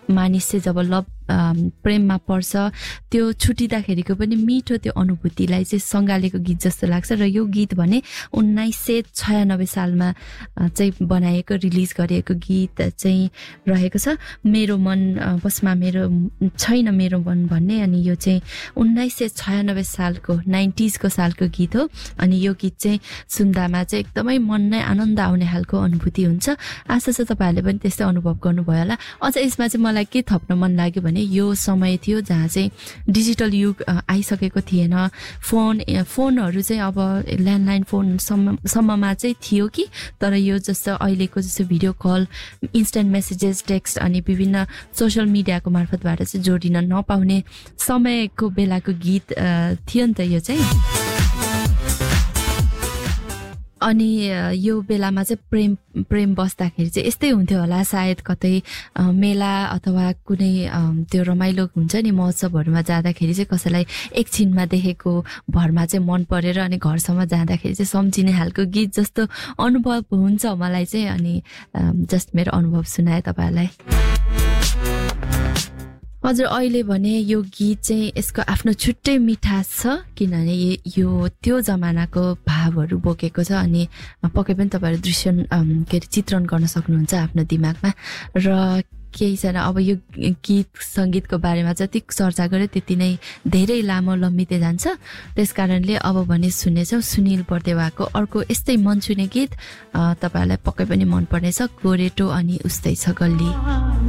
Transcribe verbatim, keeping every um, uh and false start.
मानिस चाहिँ जब लभ प्रेममा पर्छ त्यो छुटिँदाखेरिको पनि मिठो त्यो अनुभूतिलाई चाहिँ सँगालेको गीत जस्तो लाग्छ। र यो गीत भने उन्नाइस सय छयानब्बे सालमा चाहिँ बनाएको रिलिज गरिएको गीत चाहिँ रहेको छ। मेरो मन बसमा मेरो छैन मेरो मन भन्ने, अनि यो चाहिँ उन्नाइस सय छयानब्बे सालको नाइन्टिजको सालको गीत हो। अनि यो गीत चाहिँ सुन्दामा चाहिँ एकदमै मन नै आनन्द आउने खालको अनुभूति हुन्छ। आशा छ तपाईँहरूले पनि त्यस्तै अनुभव गर्नुभयो होला। अझ यसमा चाहिँ मलाई के थप्न मन लाग्यो भने यो समय थियो जहाँ चाहिँ डिजिटल युग आइसकेको थिएन। फोन फोनहरू चाहिँ अब ल्यान्डलाइन फोनसम्म सम्ममा चाहिँ थियो कि, तर यो जस्तो अहिलेको जस्तो video call, instant messages, text अनि विभिन्न सोसियल मिडियाको मार्फतबाट चाहिँ जोडिन नपाउने समयको बेलाको गीत थियो नि त यो चाहिँ। अनि यो बेलामा चाहिँ प्रेम प्रेम बस्दाखेरि चाहिँ यस्तै हुन्थ्यो होला सायद, कतै मेला अथवा कुनै त्यो रमाइलो हुन्छ नि महोत्सवहरूमा जाँदाखेरि चाहिँ कसैलाई एकछिनमा देखेको भरमा चाहिँ मन परेर अनि घरसम्म जाँदाखेरि चाहिँ सम्झिने खालको गीत जस्तो अनुभव हुन्छ मलाई चाहिँ। अनि जस्ट मेरो अनुभव सुनाएँ तपाईँहरूलाई। हजुर, अहिले भने यो गीत चाहिँ यसको आफ्नो छुट्टै मिठास छ, किनभने यो त्यो जमानाको भावहरू बोकेको छ। अनि पक्कै पनि तपाईँहरू दृश्य के अरे चित्रण गर्न सक्नुहुन्छ आफ्नो दिमागमा। र केही छैन, अब यो गीत सङ्गीतको बारेमा जति चर्चा गरे त्यति नै धेरै लामो लम्बिँदै जान्छ। त्यस कारणले अब भने सुन्नेछौँ सुनिल बर्देवाको अर्को यस्तै मन छुने गीत। तपाईँहरूलाई पक्कै पनि मनपर्नेछ, गोरेटो अनि उस्तै छ गल्ली।